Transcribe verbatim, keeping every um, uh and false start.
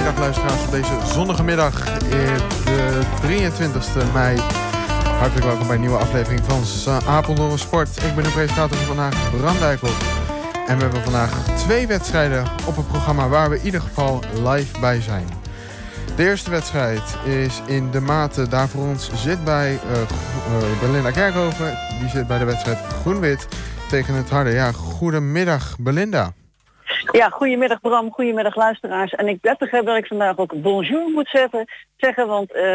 Goedemiddag luisteraars op deze zonnige middag, de drieëntwintigste mei. Hartelijk welkom bij een nieuwe aflevering van Apeldoorn Sport. Ik ben de presentator van vandaag, Bram Dijkhoff. En we hebben vandaag twee wedstrijden op het programma waar we in ieder geval live bij zijn. De eerste wedstrijd is in de Mate. Daar voor ons zit bij uh, uh, Belinda Kerkhoven. Die zit bij de wedstrijd Groen-Wit tegen het Harde. Ja, goedemiddag Belinda. Ja, goedemiddag Bram, goedemiddag luisteraars. En ik heb begrepen dat ik vandaag ook bonjour moet zetten, zeggen, want uh,